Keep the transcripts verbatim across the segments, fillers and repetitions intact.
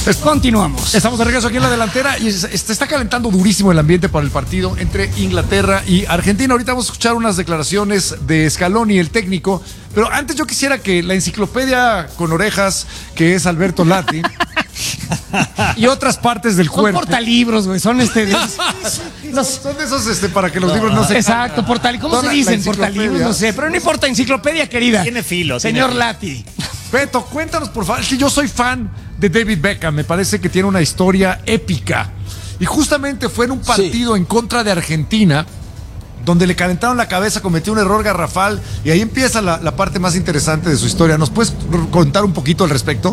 Pues continuamos. Estamos de regreso aquí en la delantera y se está calentando durísimo el ambiente para el partido entre Inglaterra y Argentina. Ahorita vamos a escuchar unas declaraciones de Scaloni, el técnico. Pero antes yo quisiera que la enciclopedia con orejas, que es Alberto Lati, y otras partes del Son cuerpo. portalibros, güey. Son este. De, los, son de esos este, para que los libros no se Exacto, portal. ¿Cómo Son se la- dicen? la Portalibros, no sé. Pero no importa, enciclopedia querida. Tiene filo. Señor tiene Lati. Beto, cuéntanos por favor, es que yo soy fan de David Beckham, me parece que tiene una historia épica. Y justamente fue en un partido sí. en contra de Argentina, donde le calentaron la cabeza, cometió un error garrafal, y ahí empieza la, la parte más interesante de su historia. ¿Nos puedes contar un poquito al respecto?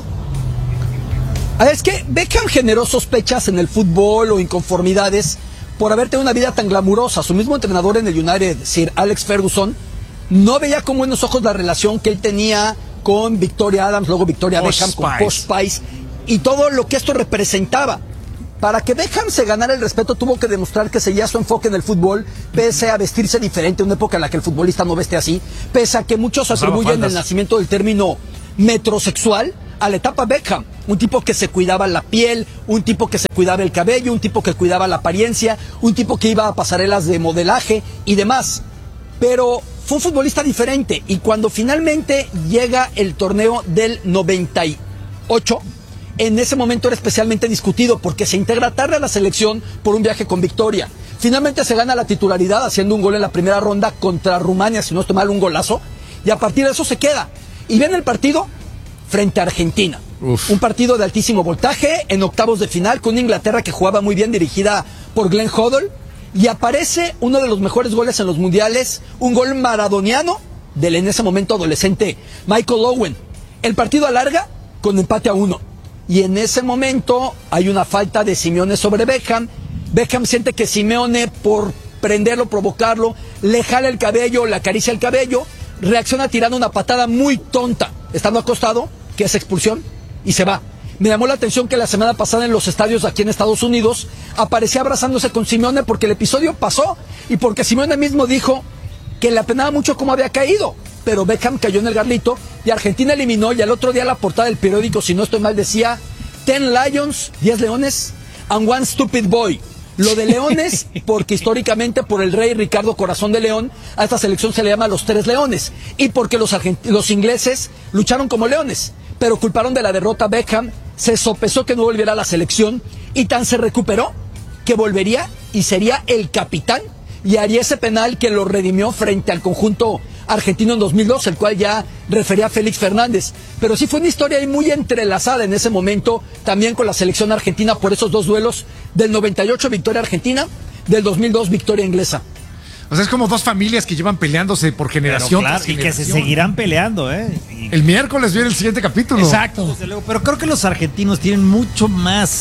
Es que Beckham generó sospechas en el fútbol o inconformidades por haber tenido una vida tan glamurosa. Su mismo entrenador en el United, Sir Alex Ferguson, no veía con buenos ojos la relación que él tenía con Victoria Adams, luego Victoria Posh Beckham, Spice. con Posh Spice, y todo lo que esto representaba. Para que Beckham se ganara el respeto, tuvo que demostrar que seguía su enfoque en el fútbol, pese a vestirse diferente, una época en la que el futbolista no veste así, pese a que muchos atribuyen el nacimiento del término metrosexual a la etapa Beckham. Un tipo que se cuidaba la piel, un tipo que se cuidaba el cabello, un tipo que cuidaba la apariencia, un tipo que iba a pasarelas de modelaje y demás. Pero fue un futbolista diferente, y cuando finalmente llega el torneo del noventa y ocho, en ese momento era especialmente discutido porque se integra tarde a la selección por un viaje con Victoria. Finalmente se gana la titularidad haciendo un gol en la primera ronda contra Rumania, si no estoy mal, un golazo, y a partir de eso se queda. Y viene el partido frente a Argentina. Uf. Un partido de altísimo voltaje, en octavos de final, con una Inglaterra que jugaba muy bien, dirigida por Glenn Hoddle, y aparece uno de los mejores goles en los mundiales, un gol maradoniano del en ese momento adolescente Michael Owen. El partido alarga con empate a uno, y en ese momento hay una falta de Simeone sobre Beckham. Beckham siente que Simeone, por prenderlo, provocarlo, le jala el cabello, le acaricia el cabello, reacciona tirando una patada muy tonta, estando acostado, que es expulsión, y se va. Me llamó la atención que la semana pasada en los estadios aquí en Estados Unidos aparecía abrazándose con Simeone porque el episodio pasó y porque Simeone mismo dijo que le apenaba mucho cómo había caído. Pero Beckham cayó en el garlito y Argentina eliminó, y al otro día la portada del periódico, si no estoy mal, decía Ten Lions, diez leones, and one stupid boy. Lo de leones, porque históricamente por el rey Ricardo Corazón de León, a esta selección se le llama los tres leones, y porque los, los ingleses lucharon como leones, pero culparon de la derrota a Beckham, se sopesó que no volviera a la selección, y tan se recuperó que volvería y sería el capitán, y haría ese penal que lo redimió frente al conjunto argentino en dos mil dos, el cual ya refería a Félix Fernández. Pero sí fue una historia ahí muy entrelazada en ese momento, también con la selección argentina, por esos dos duelos, del noventa y ocho victoria argentina, del dos mil dos victoria inglesa. O sea, es como dos familias que llevan peleándose por generación. Claro, y que se seguirán peleando, ¿eh? Y... el miércoles viene el siguiente capítulo. Exacto. Desde luego, pero creo que los argentinos tienen mucho más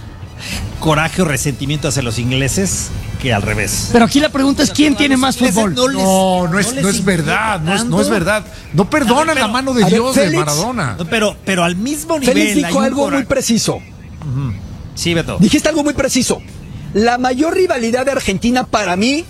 coraje o resentimiento hacia los ingleses que al revés. Pero aquí la pregunta es, ¿quién tiene más fútbol? No, no, no es, no es verdad, no es, no es verdad. No perdonan ver, pero, la mano de Dios ver, Félix, de Maradona. No, pero, pero al mismo nivel. Félix dijo algo coraje. muy preciso. Uh-huh. Sí, Beto. Dijiste algo muy preciso. La mayor rivalidad de Argentina para mí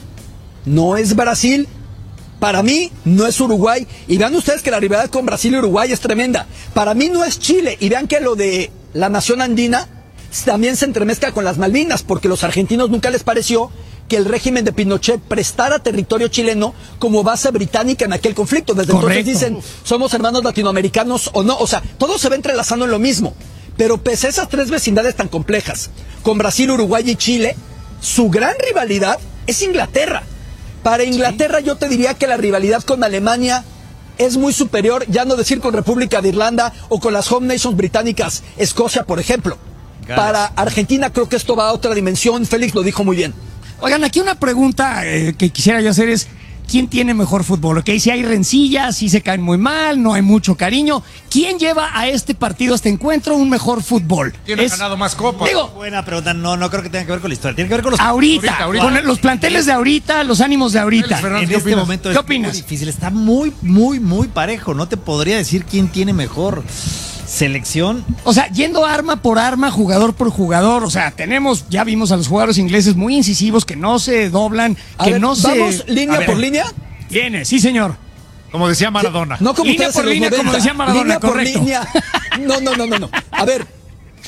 no es Brasil, para mí no es Uruguay. Y vean ustedes que la rivalidad con Brasil y Uruguay es tremenda. Para mí no es Chile. Y vean que lo de la nación andina también se entremezcla con las Malvinas, porque los argentinos nunca les pareció que el régimen de Pinochet prestara territorio chileno como base británica en aquel conflicto. Desde Correcto. Entonces dicen, somos hermanos latinoamericanos o no. O sea, todo se va entrelazando en lo mismo. Pero pese a esas tres vecindades tan complejas, con Brasil, Uruguay y Chile, su gran rivalidad es Inglaterra. Para Inglaterra ¿Sí? yo te diría que la rivalidad con Alemania es muy superior, ya no decir con República de Irlanda o con las home nations británicas, Escocia, por ejemplo. Para Argentina creo que esto va a otra dimensión. Félix lo dijo muy bien. Oigan, aquí una pregunta eh, que quisiera yo hacer es, ¿quién tiene mejor fútbol? ¿Ok? Si hay rencillas, si se caen muy mal, no hay mucho cariño. ¿Quién lleva a este partido, a este encuentro, un mejor fútbol? ¿Quién es, ha ganado más copas? Digo, buena pregunta. No, no creo que tenga que ver con la historia. Tiene que ver con los... Ahorita, ahorita, ahorita. Con los planteles de ahorita, los ánimos de ahorita. En este opinas? momento es ¿Qué opinas? Muy difícil. Está muy, muy, muy parejo. No te podría decir quién tiene mejor selección. O sea, yendo arma por arma, jugador por jugador, o sea, tenemos, ya vimos a los jugadores ingleses muy incisivos, que no se doblan, a que ver, no ¿vamos se... ¿Vamos línea por línea? Viene, sí señor. Como decía Maradona. No como línea por línea, como decía Maradona, línea correcto. por línea. No, no, no, no, no. A ver,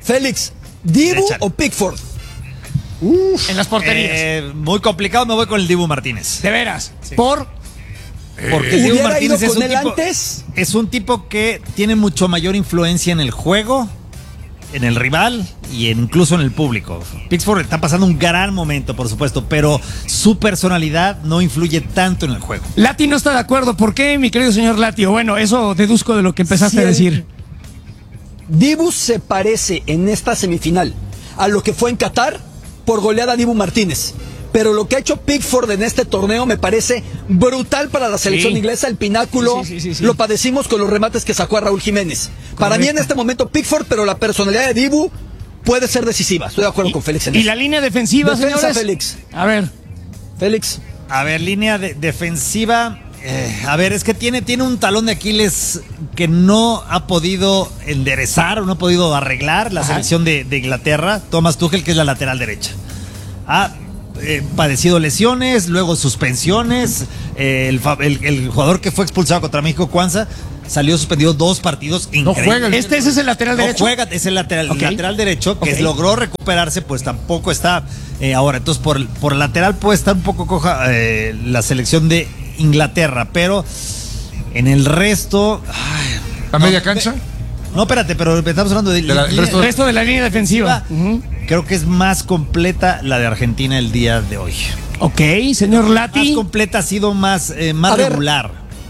Félix, ¿Dibu Échale. o Pickford? En las porterías. Eh, muy complicado, me voy con el Dibu Martínez. De veras. Por. Porque el Dibu ¿Hubiera Martínez ido es con un, él tipo, antes? es un tipo que tiene mucho mayor influencia en el juego, en el rival y en, incluso en el público. Pickford está pasando un gran momento, por supuesto, pero su personalidad no influye tanto en el juego. Lati no está de acuerdo. ¿Por qué, mi querido señor Lati? O bueno, eso deduzco de lo que empezaste Sí, a decir. Dibu se parece en esta semifinal a lo que fue en Qatar por goleada a Dibu Martínez. Pero lo que ha hecho Pickford en este torneo me parece brutal para la selección Sí. inglesa. El pináculo Sí, sí, sí, sí, sí. lo padecimos con los remates que sacó a Raúl Jiménez. Para mí en este momento Pickford, pero la personalidad de Dibu puede ser decisiva. Estoy de acuerdo con Félix en Y eso. la línea defensiva, Defensa, señores. Félix. A ver. Félix. A ver, línea de- defensiva. eh, a ver, es que tiene, tiene un talón de Aquiles que no ha podido enderezar o no ha podido arreglar la Ajá. selección de, de Inglaterra. Thomas Tuchel, que es la lateral derecha. Ha eh, padecido lesiones, luego suspensiones. eh, el, fa- el- el jugador que fue expulsado contra México, Cuanza, salió suspendido dos partidos No increíbles. juega el- Este ese es el lateral No derecho. juega, es el lateral, Ok. lateral derecho, que Ok. logró recuperarse, pues tampoco está eh, ahora. Entonces, por, por lateral puede estar un poco coja eh, la selección de Inglaterra, pero en el resto. Ay, ¿La no, media cancha? No, espérate, pero estamos hablando de, De la- el línea- resto El resto de la línea defensiva. Ujú. Creo que es más completa la de Argentina el día de hoy. Ok, señor Más Lati. completa, ha sido más, eh, más A ver. regular.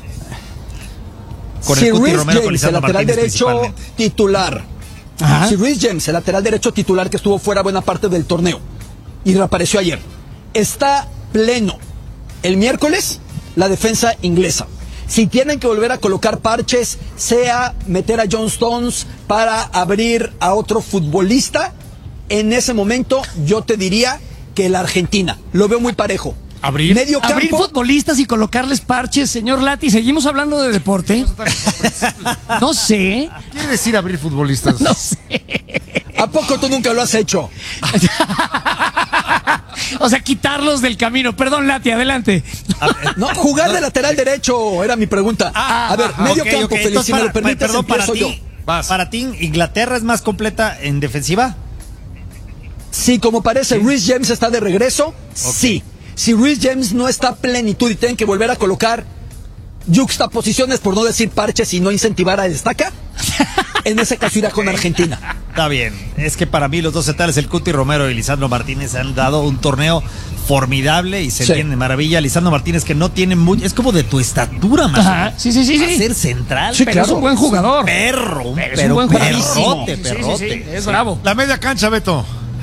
Con Si el Cuti Reece Romero, con James, el Lisandro lateral Martínez derecho principalmente. titular. Ajá. Si Reece James, el lateral derecho titular que estuvo fuera buena parte del torneo y reapareció ayer, está pleno el miércoles, la defensa inglesa. Si tienen que volver a colocar parches, sea meter a John Stones para abrir a otro futbolista, en ese momento yo te diría que la Argentina. Lo veo muy parejo. ¿Abrir? Medio campo. Abrir futbolistas y colocarles parches, señor Lati. ¿Seguimos hablando de deporte? No sé. Quiere decir abrir futbolistas. No sé. ¿A poco tú nunca lo has hecho? O sea, quitarlos del camino. Perdón, Lati, adelante. No, jugar de lateral derecho era mi pregunta. Ah, a ver, ajá, medio ok, campo, ok. Félix, Entonces, si me para- lo permites, perdón, para empiezo ti, yo. Vas. para ti, ¿Inglaterra es más completa en defensiva? Si como parece Reece James está de regreso, sí. Si Reece James no está a plenitud y tienen que volver a colocar yuxtaposiciones, por no decir parches y no incentivar a destaca, en ese caso irá con Argentina. Está bien. Es que para mí los dos centrales, el Cuti Romero y Lisandro Martínez, han dado un torneo formidable y se Sí. entiende de maravilla. Lisandro Martínez, que no tiene mucho, es como de tu estatura, más. Ajá. Sí, sí, sí, Para sí. ser central. Sí, Pero claro. es un buen jugador. Perro, un Pero es pero un buen jugador. perrote, Sí, sí, sí, perrote. es bravo. La media cancha, Beto.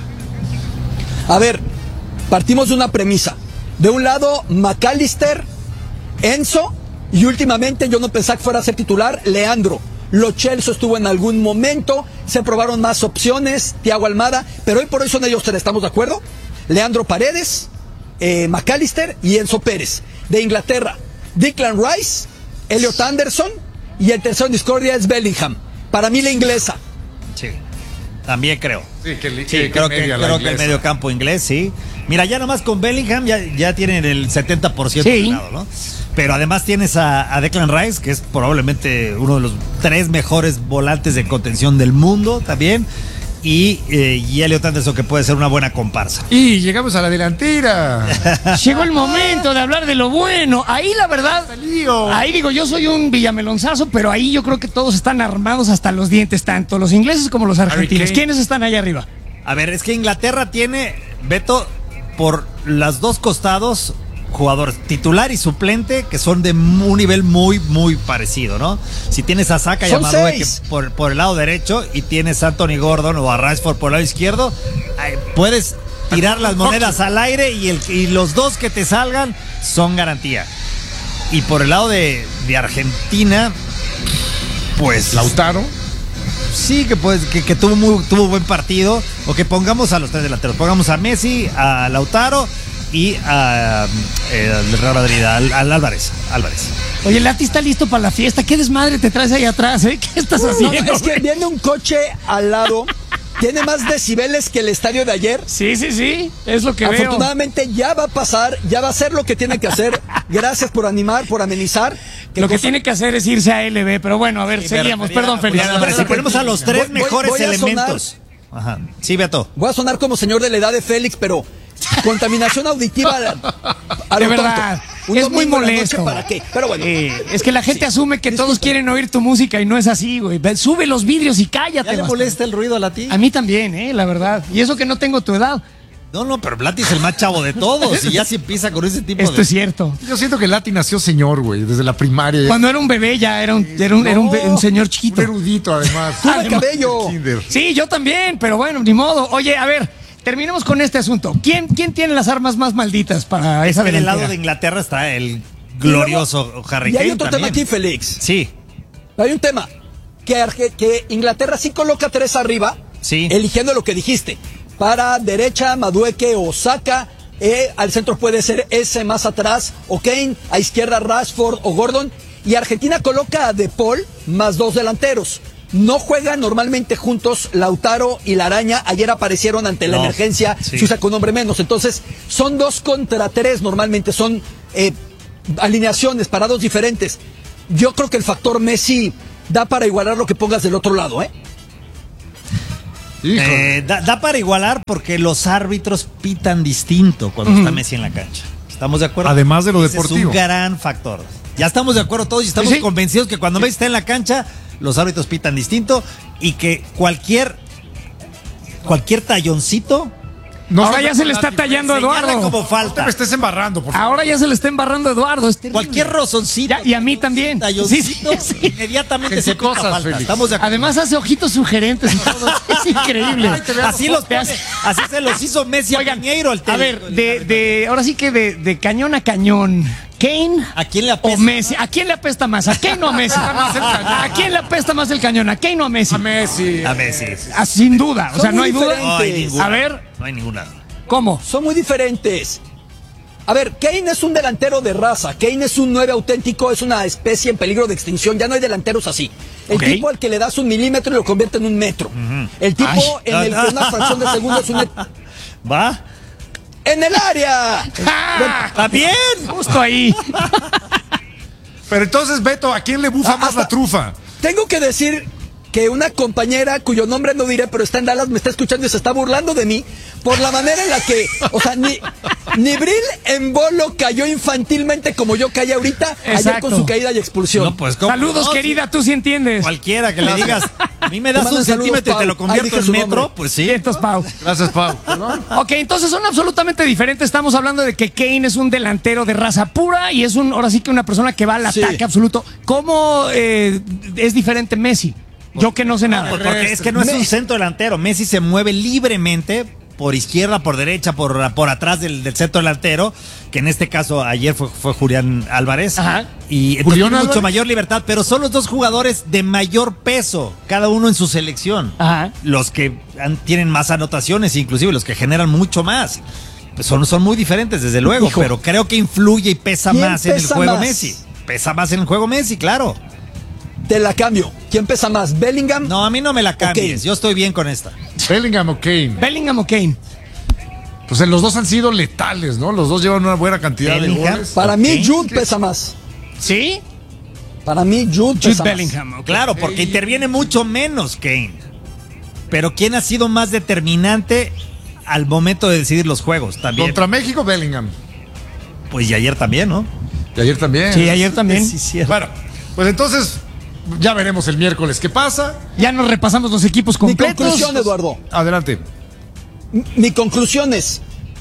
A ver, partimos de una premisa. De un lado, McAllister, Enzo, y últimamente yo no pensaba que fuera a ser titular, Leandro. Lo Celso estuvo en algún momento, se probaron más opciones, Thiago Almada, pero hoy por hoy son ellos tres, ¿estamos de acuerdo? Leandro Paredes, eh, McAllister y Enzo Pérez. De Inglaterra, Declan Rice, Elliot Anderson, y el tercero en discordia es Bellingham. Para mí la inglesa. Sí. También creo. Sí, que, li- Sí, que- que creo que, media la creo que el inglesa. medio campo inglés, sí. Mira, ya nomás con Bellingham ya, ya tienen el setenta por ciento Sí. ganado, ¿no? Pero además tienes a, a Declan Rice, que es probablemente uno de los tres mejores volantes de contención del mundo también. Y, eh, y Elliot Anderson, que puede ser una buena comparsa. Y llegamos a la delantera. Llegó el momento de hablar de lo bueno. Ahí la verdad, ahí digo, yo soy un villamelonzazo, pero ahí yo creo que todos están armados hasta los dientes, tanto los ingleses como los argentinos. Kane. ¿Quiénes están ahí arriba? A ver, es que Inglaterra tiene, Beto, por los dos costados, jugadores titular y suplente que son de un nivel muy, muy parecido, ¿no? Si tienes a Saka y a Son Madueke seis. por, por el lado derecho y tienes a Anthony Gordon o a Rashford por el lado izquierdo, ay, puedes tirar las monedas al aire y, el, y los dos que te salgan son garantía. Y por el lado de, de Argentina, pues... Lautaro. Sí, que, pues, que, que tuvo muy tuvo buen partido. O que pongamos a los tres delanteros. Pongamos a Messi, a Lautaro y a, eh, al Real Madrid, al, al Álvarez. Álvarez. Oye, Lati está listo para la fiesta. ¿Qué desmadre te traes ahí atrás, eh? ¿Qué estás No, haciendo? es que viene un coche al lado, tiene más decibeles que el estadio de ayer. Sí, sí, sí. Es lo que veo. Afortunadamente ya va a pasar, ya va a hacer lo que tiene que hacer. Gracias por animar, por amenizar. ¿Qué Lo que cosa? tiene que hacer es irse a L B, pero bueno, a ver, seguíamos. Mira, Perdón, mira, Félix. mira, mira, si ponemos a los tres Voy- voy- mejores voy a sonar- elementos. Ajá. Sí, Beto. Voy a sonar como señor de la edad de Félix, pero contaminación auditiva. A De lo verdad, tonto. Un es muy domingo en la noche, molesto. ¿para qué? Pero bueno. Eh, es que la gente Sí. asume que todos Disculpa. quieren oír tu música y no es así, güey. Ve, sube los vidrios y cállate. ¿Ya le bastante. molesta el ruido a la ti? A mí también, eh, la verdad. Y eso que no tengo tu edad. No, no, pero Lati es el más chavo de todos y ya se empieza con ese tipo Esto de... es cierto. Yo siento que Lati nació señor, güey, desde la primaria. Cuando era un bebé ya era un, era un, era un, be- un señor chiquito. Un erudito, además. Tuve Además- cabello. Kinder. Sí, yo también, pero bueno, ni modo. Oye, a ver, terminemos con este asunto. ¿Quién, quién tiene las armas más malditas para esa En el delantera? lado de Inglaterra está el glorioso Harry Y hay Kane otro tema también. aquí, Félix. Sí, Hay un tema. Que, Arge- que Inglaterra sí coloca tres arriba, Sí. eligiendo lo que dijiste. Para derecha, Madueke o Saka. Eh, al centro puede ser ese más atrás, o Kane. A izquierda, Rashford o Gordon. Y Argentina coloca a De Paul más dos delanteros. No juegan normalmente juntos Lautaro y la Araña. Ayer aparecieron ante la No, emergencia, sí. se usa con hombre menos. Entonces, son dos contra tres normalmente. Son eh, alineaciones para dos diferentes. Yo creo que el factor Messi da para igualar lo que pongas del otro lado, ¿eh? Híjole. Eh, da, da para igualar porque los árbitros pitan distinto cuando está Messi en la cancha. ¿Estamos de acuerdo? Además de lo Ese deportivo. Es un gran factor. Ya estamos de acuerdo todos y estamos Sí, sí. convencidos que cuando Messi está en la cancha, los árbitros pitan distinto y que cualquier cualquier talloncito No Ahora se- ya se le está tallando a señala Eduardo. como No te falta. me estés embarrando, por favor. Ahora ya se le está embarrando a Eduardo. Es terrible. Cualquier rozoncito. Ya, y a mí también. talloncito, Sí, sí, sí. inmediatamente En se sus pita cosas, falta. Félix. Estamos de acuerdo. Además hace ojitos sugerentes y todo. Es increíble. Así los pone, así se los hizo Messi Oigan, a Piñeiro al a tele- ver, de, de, ahora sí que de, de cañón a cañón, ¿Kane ¿A quién le o apesta? Messi? ¿A quién le apesta más? ¿A Kane o a Messi? ¿A quién le apesta más el cañón? ¿A Kane o a Messi? A Messi. A Messi. Ah, sin duda, o Son sea, no muy hay duda. No hay ninguna. A ver, No hay ninguna. ¿cómo? Son muy diferentes. A ver, Kane es un delantero de raza. Kane es un nueve auténtico, es una especie en peligro de extinción. Ya no hay delanteros así. El Ok. tipo al que le das un milímetro y lo convierte en un metro. El tipo Ay. en el que una fracción de segundo es un metro. ¿Va? ¡En el área! ¡Ah! ¿Está bien? Justo ahí. Pero entonces, Beto, ¿a quién le bufa Ah, más hasta- la trufa? Tengo que decir que una compañera cuyo nombre no diré, pero está en Dallas, me está escuchando y se está burlando de mí por la manera en la que, o sea, ni, ni Bril en bolo cayó infantilmente como yo caí ahorita ayer Exacto. con su caída y expulsión. No, pues, ¿cómo? Saludos, No, querida, tú sí entiendes. Cualquiera que le digas, a mí me Te das mandan un saludos, centímetro y te Pau. lo Ahí convierto dije en su metro, nombre. pues sí. Cientos, Pau. Gracias, Pau. Ok, entonces son absolutamente diferentes. Estamos hablando de que Kane es un delantero de raza pura y es un, ahora sí que una persona que va al Sí. ataque absoluto. ¿Cómo eh, es diferente Messi? Yo que no sé nada. Porque es que no es un Messi. centro delantero. Messi se mueve libremente por izquierda, por derecha, por, por atrás del, del centro delantero, que en este caso ayer fue, fue Julián Álvarez. Ajá. Y entonces ¿Julián tiene mucho Álvarez? mayor libertad, pero son los dos jugadores de mayor peso, cada uno en su selección. Ajá. Los que han- tienen más anotaciones, inclusive los que generan mucho más. Pues son, son muy diferentes, desde luego, Hijo. pero creo que influye y pesa ¿Quién más en el pesa juego más? Messi. Pesa más en el juego Messi, claro. Te la cambio. ¿Quién pesa más? ¿Bellingham? No, a mí no me la cambies. Ok. Yo estoy bien con esta. Bellingham o Kane. Bellingham o Kane. Pues eh, los dos han sido letales, ¿no? Los dos llevan una buena cantidad Bellingham. de goles. Para mí, Ok. Jude pesa más. ¿Sí? Para mí, Jude Jude pesa más. Bellingham. ok. Claro, porque interviene mucho menos Kane. Pero ¿quién ha sido más determinante al momento de decidir los juegos? También. Contra México, Bellingham. Pues y ayer también, ¿no? Y ayer también. Sí, ayer también. Sí, cierto. Bueno, pues entonces ya veremos el miércoles qué pasa. Ya nos repasamos los equipos Mi completos. conclusión, Eduardo. Adelante. M- Mi conclusión es,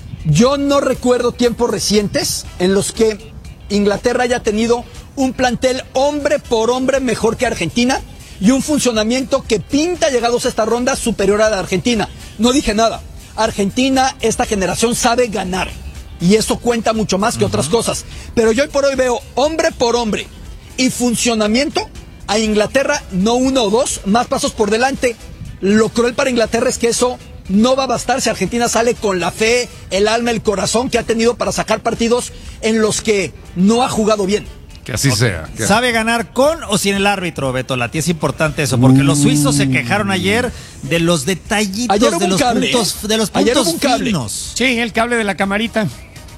yo no recuerdo tiempos recientes en los que Inglaterra haya tenido un plantel hombre por hombre mejor que Argentina y un funcionamiento que pinta llegados a esta ronda superior a la Argentina. No dije nada. Argentina, esta generación sabe ganar y eso cuenta mucho más que otras cosas. Pero yo hoy por hoy veo hombre por hombre y funcionamiento a Inglaterra, no uno o dos, más pasos por delante. Lo cruel para Inglaterra es que eso no va a bastar si Argentina sale con la fe, el alma, el corazón que ha tenido para sacar partidos en los que no ha jugado bien. Que así sea. Que- ¿Sabe ganar con o sin el árbitro, Beto Lati? Es importante eso, porque los suizos se quejaron ayer de los detallitos, Ayer hubo de un los cable, puntos, de los Ayer puntos hubo un cable. finos. Sí, el cable de la camarita.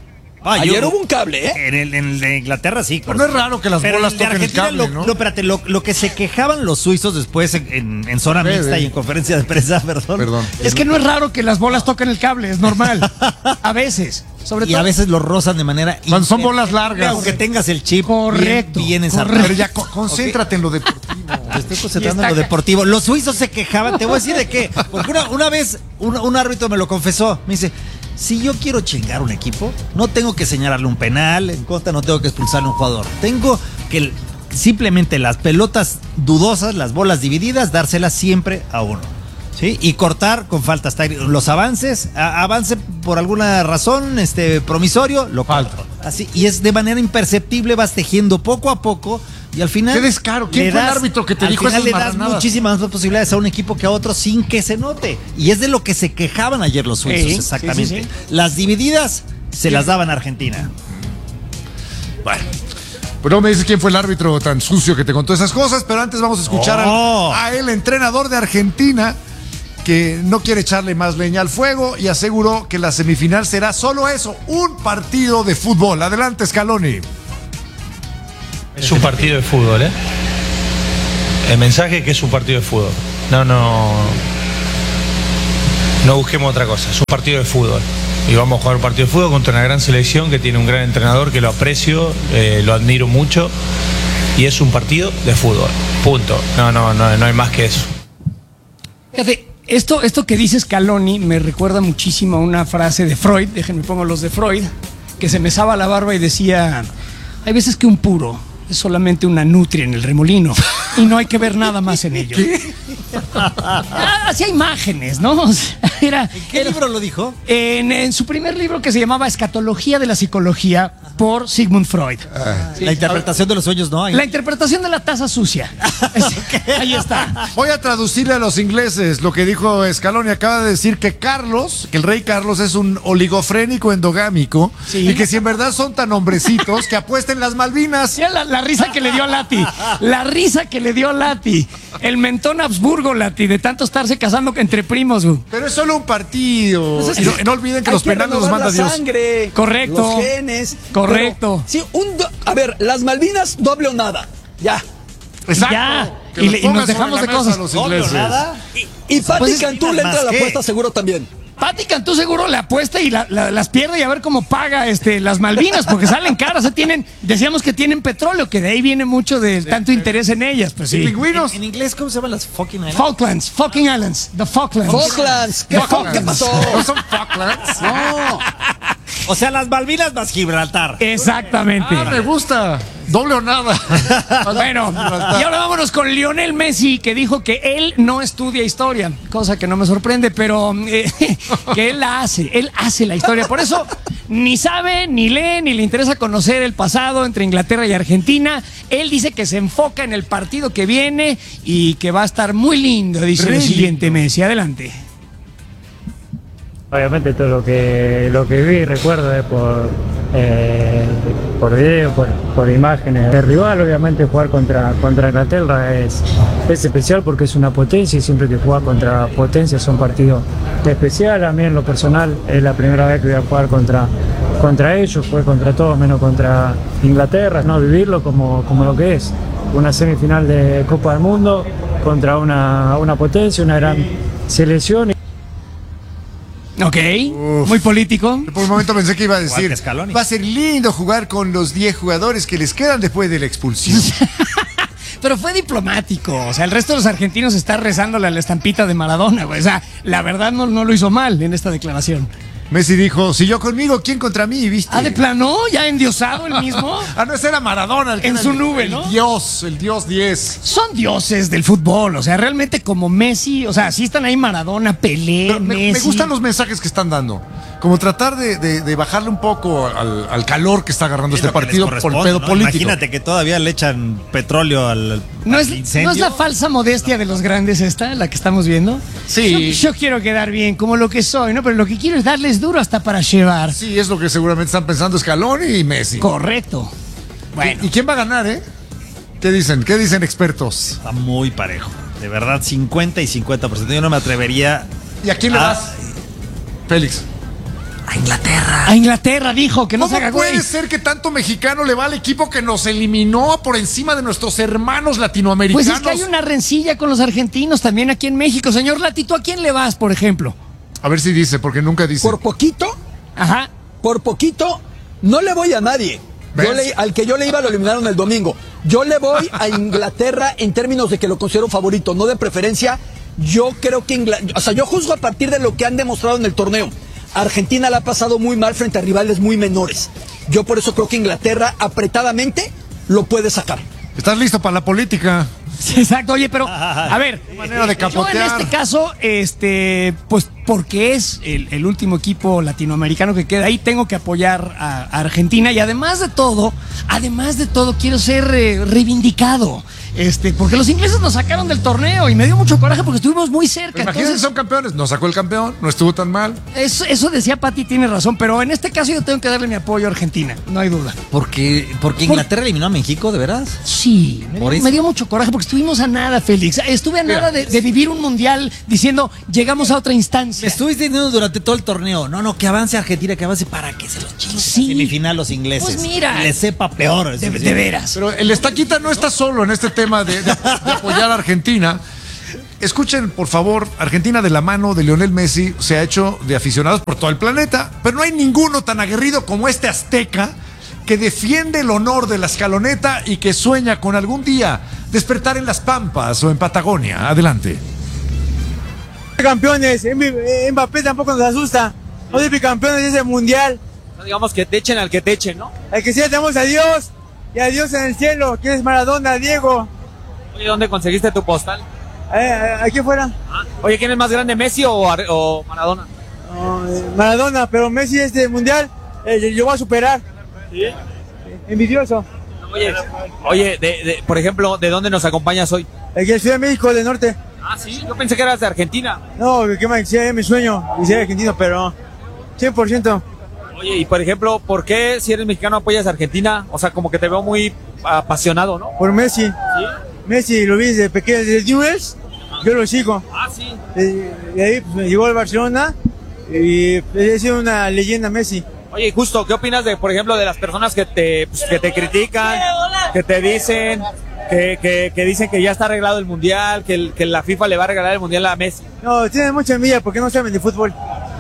Ah, Ayer yo- hubo un cable, ¿eh? En el, en el de Inglaterra sí. Pero no es raro que las Pero bolas el de toquen el Argentina, cable, lo, ¿no? no, espérate, lo, lo que se quejaban los suizos después en, en, en zona Ve, mixta ve. y en conferencia de prensa, perdón. Perdón. Es que no es raro que las bolas toquen el cable, es normal. A veces. Sobre Y todo. a veces lo rozan de manera. Cuando son inter- bolas largas. Aunque tengas el chip Correcto, bien, bien ensartado. correcto. Pero ya co- concéntrate en lo deportivo. Me estoy concentrando Y en lo está- deportivo. Los suizos se quejaban. Te voy a decir de qué. Porque una, una vez un, un árbitro me lo confesó. Me dice: si yo quiero chingar un equipo, no tengo que señalarle un penal en contra, no tengo que expulsarle a un jugador. Tengo que el- simplemente las pelotas dudosas, las bolas divididas, dárselas siempre a uno. ¿Sí? Y cortar con faltas tácticas. Los avances, a- avance por alguna razón este promisorio, lo Falta. corto. Así, y es de manera imperceptible, vas tejiendo poco a poco y al final. Qué descaro. ¿Quién le fue el das- árbitro que te al dijo final esas le das marranadas? muchísimas más posibilidades a un equipo que a otro sin que se note. Y es de lo que se quejaban ayer los suizos, Sí, exactamente. sí, sí, sí. Las divididas se las daban a Argentina. Bueno. Pues no me dices quién fue el árbitro tan sucio que te contó esas cosas, pero antes vamos a escuchar Oh. a, a el entrenador de Argentina, que no quiere echarle más leña al fuego y aseguró que la semifinal será solo eso, un partido de fútbol. Adelante, Scaloni. Es un partido de fútbol, ¿eh? El mensaje es que es un partido de fútbol. No, no. No busquemos otra cosa. Es un partido de fútbol. Y vamos a jugar un partido de fútbol contra una gran selección que tiene un gran entrenador que lo aprecio, eh, lo admiro mucho. Y es un partido de fútbol. Punto. No, no, no, no hay más que eso. Fíjate, esto, esto que dice Scaloni me recuerda muchísimo a una frase de Freud, déjenme pongo los de Freud, que se mesaba la barba y decía: hay veces que un puro es solamente una nutria en el remolino y no hay que ver nada más en ello. Ah, hacía imágenes, ¿no? O sea, era, ¿Qué era- libro lo dijo? En, en su primer libro, que se llamaba Escatología de la Psicología, por Sigmund Freud. Sí. La interpretación de los sueños, ¿no? La interpretación de la taza sucia. Ahí está. Voy a traducirle a los ingleses lo que dijo Scaloni. Acaba de decir que Carlos, que el rey Carlos es un oligofrénico endogámico, Sí. y que si en verdad son tan hombrecitos, que apuesten las Malvinas. Ya la, la risa que le dio a Lati. La risa que le dio a Lati. El mentón Habsburgo, Lati, de tanto estarse casando entre primos. güey. Pero es solo un partido. Pues es Y no, no olviden que hay los penales los renovar manda la Dios. sangre, Correcto. los genes. Correcto. Pero, sí, un do- a ver, las Malvinas, doble o nada. Ya. Exacto. Ya. Que Y los le- y pongan nos dejamos sobre de la mesa cosas. los Doble o ingleses. nada. Y Pati Pues es Cantú le entra más a la que- apuesta seguro también. Pati Cantú seguro le apuesta y la- la- las pierde y a ver cómo paga este, las Malvinas, porque salen caras. ¿eh? Tienen, decíamos que tienen petróleo, que de ahí viene mucho de tanto interés en ellas. Pues ¿Y sí. pingüinos? En, en inglés, ¿cómo se llaman las fucking islands? Falklands, fucking islands, the Falklands. Falklands. ¿Qué, Falklands. ¿Qué pasó? ¿No son Falklands? No. O sea, las Malvinas más Gibraltar. Exactamente. Ah, me gusta. Doble o nada. Bueno, y ahora vámonos con Lionel Messi, que dijo que él no estudia historia, cosa que no me sorprende, pero eh, que él la hace, él hace la historia. Por eso ni sabe, ni lee, ni le interesa conocer el pasado entre Inglaterra y Argentina. Él dice que se enfoca en el partido que viene y que va a estar muy lindo, dice Re el siguiente Messi. Adelante. Obviamente todo lo que lo que vi recuerdo es por eh, por video, por, por imágenes. El rival, obviamente jugar contra contra Inglaterra es, es especial porque es una potencia y siempre que juega contra potencia son partidos especiales. A mí en lo personal es la primera vez que voy a jugar contra contra ellos, fue contra todos menos contra Inglaterra, no vivirlo como, como lo que es, una semifinal de Copa del Mundo contra una, una potencia, una gran selección. Ok, muy político. Por un momento pensé que iba a Igual decir, que Scaloni. va a ser lindo jugar con los diez jugadores que les quedan después de la expulsión. Pero fue diplomático. O sea, el resto de los argentinos está rezándole a la estampita de Maradona, güey. O sea, la verdad no, no lo hizo mal en esta declaración. Messi dijo, si yo conmigo, ¿quién contra mí? ¿Viste? Ah, de plano, ya endiosado el mismo. Ah, no, ese era Maradona. El que En era su el- nube, el ¿no? Dios, el Dios diez. Son dioses del fútbol. O sea, realmente como Messi, o sea, sí están ahí Maradona, Pelé, Pero me, Messi. me gustan los mensajes que están dando. Como tratar de, de- de bajarle un poco al, al calor que está agarrando Es este lo que les partido por el corresponde, pedo ¿no? político. Imagínate que todavía le echan petróleo al, ¿No al es, incendio. ¿No es la falsa modestia de los grandes esta, la que estamos viendo? Sí. Yo, yo quiero quedar bien, como lo que soy, ¿no? Pero lo que quiero es darles duro hasta para llevar. Sí, es lo que seguramente están pensando Scaloni y Messi. Correcto. Bueno. ¿Y quién va a ganar, eh? ¿Qué dicen? ¿Qué dicen expertos? Está muy parejo. De verdad, cincuenta y cincuenta por ciento. Yo no me atrevería. ¿Y a quién le Ah. das? Félix. A Inglaterra. A Inglaterra dijo que no se ¿Cómo haga puede güey. ser que tanto mexicano le va al equipo que nos eliminó por encima de nuestros hermanos latinoamericanos? Pues es que hay una rencilla con los argentinos también aquí en México. Señor Lati, ¿tú a quién le vas, por ejemplo? A ver si dice, porque nunca dice. Por poquito, Ajá. por poquito, no le voy a nadie. Yo ¿Ves? le- al que yo le iba lo eliminaron el domingo. Yo le voy a Inglaterra en términos de que lo considero favorito, no de preferencia. Yo creo que Inglaterra, o sea, yo juzgo a partir de lo que han demostrado en el torneo. Argentina la ha pasado muy mal frente a rivales muy menores. Yo por eso creo que Inglaterra apretadamente lo puede sacar. ¿Estás listo para la política? Sí, exacto, oye, pero a ver, manera de yo en capotear. este caso, este, pues porque es el, el último equipo latinoamericano que queda ahí, tengo que apoyar a, a Argentina y además de todo, además de todo, quiero ser eh, reivindicado, este, porque los ingleses nos sacaron del torneo y me dio mucho coraje porque estuvimos muy cerca. Imagínense, Entonces, son campeones. Nos sacó el campeón, no estuvo tan mal. eso, eso decía Pati, tiene razón, pero en este caso yo tengo que darle mi apoyo a Argentina, no hay duda. Porque, porque Inglaterra eliminó a México, ¿de veras? Sí, me Por dio, eso. me dio mucho coraje porque estuvimos a nada, Félix. Estuve a nada de, de vivir un mundial diciendo, llegamos a otra Me instancia. estuviste diciendo durante todo el torneo, no, no, que avance Argentina, que avance para que se los chinguen Sí. en la semifinal los ingleses. Pues mira. Y les sepa peor. De, de veras. Pero el Estaquita no está solo en este tema de, de- de apoyar a Argentina. Escuchen, por favor, Argentina de la mano de Lionel Messi se ha hecho de aficionados por todo el planeta, pero no hay ninguno tan aguerrido como este azteca que defiende el honor de la escaloneta y que sueña con algún día despertar en las Pampas o en Patagonia. Adelante. Campeones, Mb- Mbappé tampoco nos asusta. No es bicampeones de ese mundial. No digamos que te echen al que te echen, ¿no? Al que sí tenemos a Dios y a Dios en el cielo, que es Maradona, Diego. Oye, ¿dónde conseguiste tu postal? Eh, aquí fuera. Oye, ¿quién es más grande, Messi o, Ar- o Maradona? No, eh, Maradona, pero Messi este mundial eh, yo voy a superar. ¿Sí? Envidioso. Oye, oye de, de- por ejemplo, ¿de dónde nos acompañas hoy? El que Ciudad de México del Norte. Ah, sí, yo pensé que eras de Argentina. No, que me sea mi sueño y ser argentino, pero cien por ciento. Oye, y por ejemplo, ¿por qué si eres mexicano apoyas a Argentina? O sea, como que te veo muy apasionado, ¿no? Por Messi. Sí. Messi lo vi desde pequeño, desde Newell's, yo lo sigo. Ah, sí. De, de ahí pues, me llegó al Barcelona y pues, ha sido una leyenda Messi. Oye, y justo, ¿qué opinas de, por ejemplo, de las personas que te, pues, que te critican, que te dicen, que, que, que dicen que ya está arreglado el mundial, que, el- que la FIFA le va a regalar el mundial a Messi? No, tienen mucha envidia porque no saben de fútbol.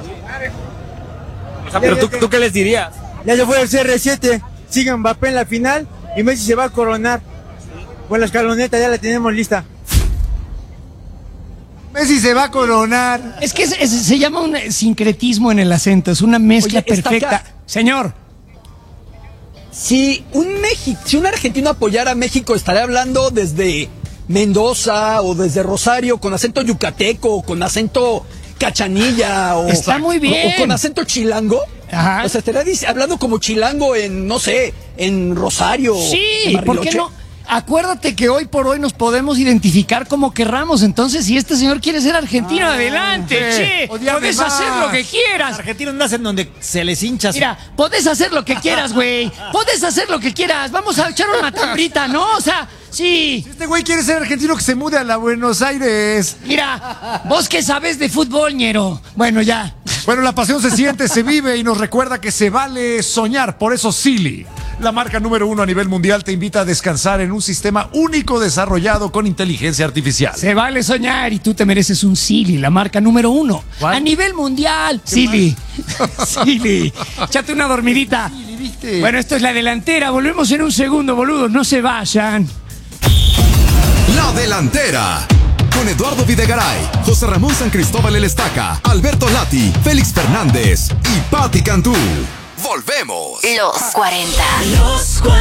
O sea, pero tú, ¿tú qué les dirías? Ya se fue el C R siete, sigue Mbappé en la final y Messi se va a coronar. Pues la escaloneta ya la tenemos lista. Messi se va a coronar. Es que es- es- se llama un sincretismo en el acento, es una mezcla Oye, está perfecta. acá. Señor, Si un México, si un argentino apoyara a México, estaría hablando desde Mendoza o desde Rosario con acento yucateco o con acento cachanilla o, Está muy bien. o, o con acento chilango. Ajá. O sea, estaría dic- hablando como chilango en, no sé, en Rosario. sí, en ¿por qué Bariloche. no? Acuérdate que hoy por hoy nos podemos identificar como querramos. Entonces, si este señor quiere ser argentino, adelante, sí. che. Odiame Podés más. hacer lo que Los quieras. argentinos nacen donde se les hincha su- Mira, podés hacer lo que quieras, güey. Podés hacer lo que quieras. Vamos a echar una matambrita, ¿no? O sea, sí. Este güey quiere ser argentino que se mude a la Buenos Aires. Mira, vos que sabes de fútbol, ñero. Bueno, ya. Bueno, la pasión se siente, se vive y nos recuerda que se vale soñar. Por eso Silly, la marca número uno a nivel mundial, te invita a descansar en un sistema único desarrollado con inteligencia artificial. Se vale soñar y tú te mereces un Silly, la marca número uno. ¿Cuál? A nivel mundial. Silly. Silly. Échate una dormidita. ¿viste? Bueno, esto es la delantera. Volvemos en un segundo, boludos. No se vayan. La delantera. Con Eduardo Videgaray, José Ramón San Cristóbal El Estaca, Alberto Lati, Félix Fernández y Patti Cantú. Volvemos. Los cuarenta. Los cuarenta.